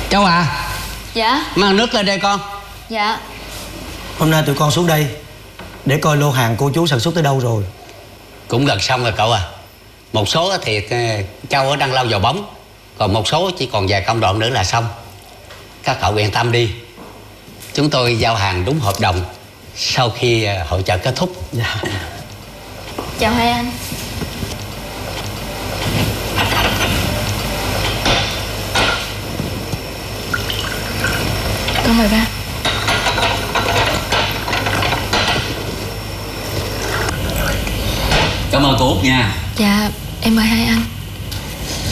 Châu à. Dạ. Mang nước lên đây con. Dạ. Hôm nay tụi con xuống đây để coi lô hàng cô chú sản xuất tới đâu rồi. Cũng gần xong rồi cậu à. Một số thì Châu đang lau vào bóng, còn một số chỉ còn vài công đoạn nữa là xong. Các cậu yên tâm đi, chúng tôi giao hàng đúng hợp đồng sau khi hội chợ kết thúc. Dạ. Chào hai anh. Con mời ba. Cảm ơn cô Út nha. Dạ, em mời hai anh.